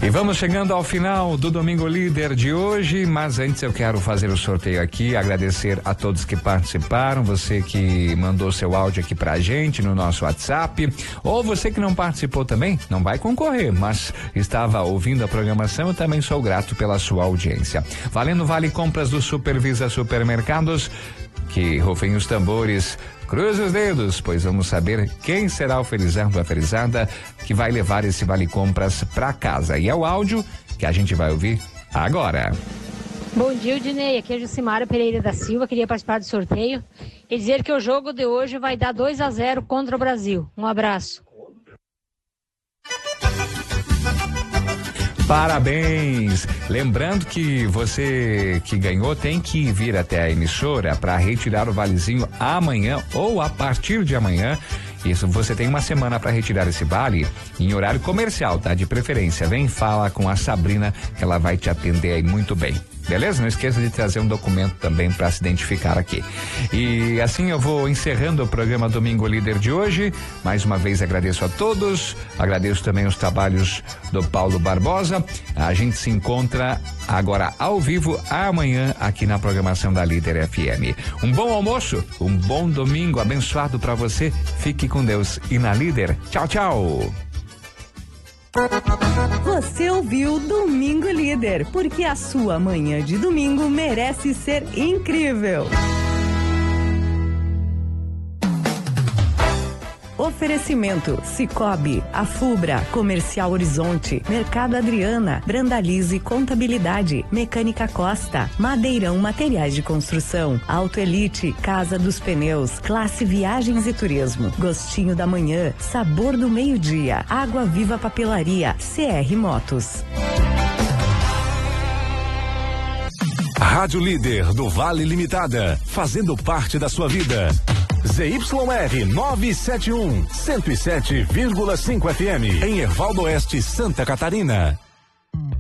E vamos chegando ao final do Domingo Líder de hoje, mas antes eu quero fazer o sorteio aqui, agradecer a todos que participaram, você que mandou seu áudio aqui pra gente no nosso WhatsApp, ou você que não participou também, não vai concorrer, mas estava ouvindo a programação, eu também sou grato pela sua audiência. Valendo Vale Compras do Supervisa Supermercados, que rufem os tambores, cruze os dedos, pois vamos saber quem será o felizardo ou a felizarda que vai levar esse Vale Compras pra casa. E é o áudio que a gente vai ouvir agora. Bom dia, Udinei. Aqui é a Jucimara Pereira da Silva. Queria participar do sorteio e dizer que o jogo de hoje vai dar 2-0 contra o Brasil. Um abraço. Parabéns! Lembrando que você que ganhou tem que vir até a emissora para retirar o valezinho amanhã ou a partir de amanhã. Isso, você tem uma semana para retirar esse vale em horário comercial, tá? De preferência. Vem, fala com a Sabrina, que ela vai te atender aí muito bem. Beleza? Não esqueça de trazer um documento também para se identificar aqui. E assim eu vou encerrando o programa Domingo Líder de hoje. Mais uma vez agradeço a todos, agradeço também os trabalhos do Paulo Barbosa. A gente se encontra agora ao vivo amanhã aqui na programação da Líder FM. Um bom almoço, um bom domingo abençoado para você. Fique com Deus e na Líder. Tchau, tchau. Você ouviu Domingo Líder, porque a sua manhã de domingo merece ser incrível. Oferecimento: Cicobi, Afubra, Comercial Horizonte, Mercado Adriana, Brandalize Contabilidade, Mecânica Costa, Madeirão Materiais de Construção, Auto Elite, Casa dos Pneus, Classe Viagens e Turismo, Gostinho da Manhã, Sabor do Meio-Dia, Água Viva Papelaria, CR Motos. Rádio Líder do Vale Limitada, fazendo parte da sua vida. ZYR 971, 107,5 FM, em Ervaldo Oeste, Santa Catarina.